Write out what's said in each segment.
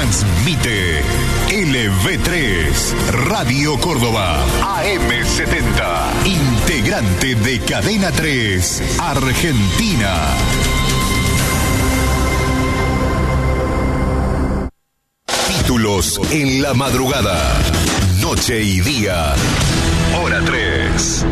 Transmite LV3, Radio Córdoba, AM70, integrante de Cadena 3, Argentina. Títulos en la madrugada, noche y día, hora 3.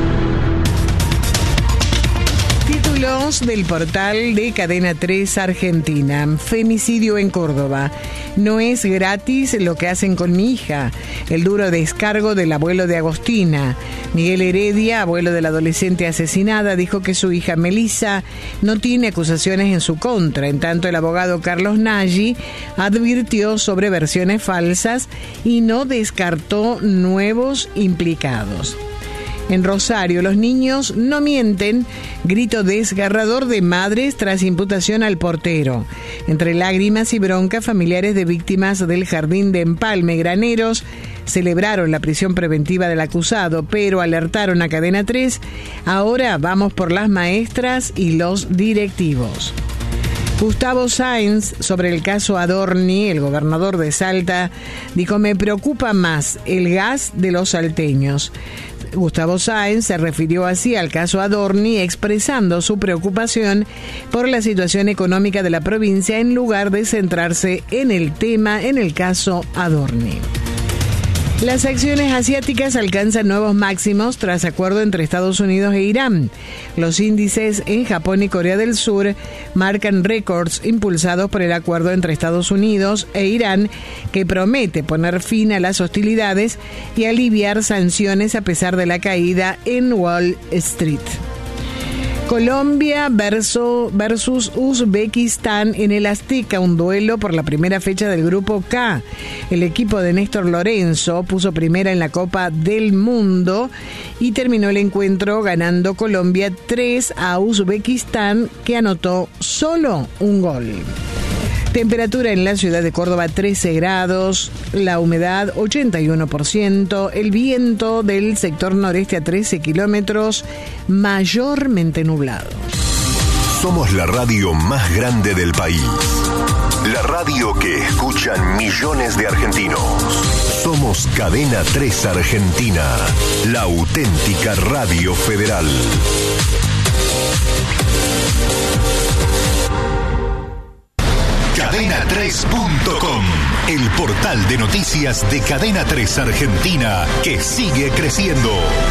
Títulos del portal de Cadena 3 Argentina. Femicidio en Córdoba. No es gratis lo que hacen con mi hija. El duro descargo del abuelo de Agostina. Miguel Heredia, abuelo de la adolescente asesinada, dijo que su hija Melissa no tiene acusaciones en su contra. En tanto, el abogado Carlos Nagy advirtió sobre versiones falsas y no descartó nuevos implicados. En Rosario, los niños no mienten, grito desgarrador de madres tras imputación al portero. Entre lágrimas y bronca, familiares de víctimas del jardín de Empalme Graneros celebraron la prisión preventiva del acusado, pero alertaron a Cadena 3, ahora vamos por las maestras y los directivos. Gustavo Sáenz, sobre el caso Adorni, el gobernador de Salta, dijo: me preocupa más el gas de los salteños. Gustavo Sáenz se refirió así al caso Adorni, expresando su preocupación por la situación económica de la provincia en lugar de centrarse en el caso Adorni. Las acciones asiáticas alcanzan nuevos máximos tras acuerdo entre Estados Unidos e Irán. Los índices en Japón y Corea del Sur marcan récords impulsados por el acuerdo entre Estados Unidos e Irán, que promete poner fin a las hostilidades y aliviar sanciones a pesar de la caída en Wall Street. Colombia versus Uzbekistán en el Azteca, un duelo por la primera fecha del Grupo K. El equipo de Néstor Lorenzo puso primera en la Copa del Mundo y terminó el encuentro ganando Colombia 3 a Uzbekistán, que anotó solo un gol. Temperatura en la ciudad de Córdoba 13 grados, la humedad 81%, el viento del sector noreste a 13 kilómetros, mayormente nublado. Somos la radio más grande del país. La radio que escuchan millones de argentinos. Somos Cadena 3 Argentina, la auténtica radio federal. Cadena3.com, el portal de noticias de Cadena 3 Argentina, que sigue creciendo.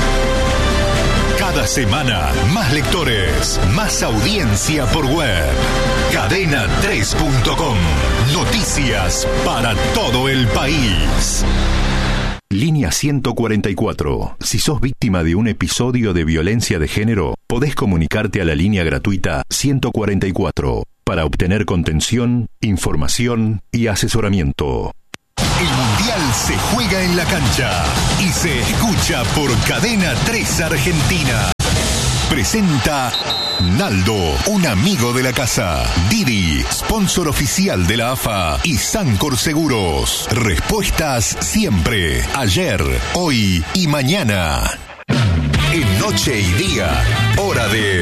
Cada semana, más lectores, más audiencia por web. Cadena3.com, noticias para todo el país. Línea 144. Si sos víctima de un episodio de violencia de género, podés comunicarte a la línea gratuita 144 para obtener contención, información y asesoramiento. El Mundial se juega en la cancha y se escucha por Cadena 3 Argentina. Presenta Naldo, un amigo de la casa. Didi, sponsor oficial de la AFA. Y Sancor Seguros. Respuestas siempre, ayer, hoy y mañana. En noche y día, hora de